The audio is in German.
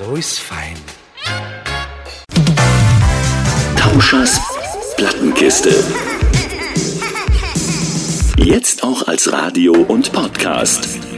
So ist fein. Tauschers Plattenkiste. Jetzt auch als Radio und Podcast.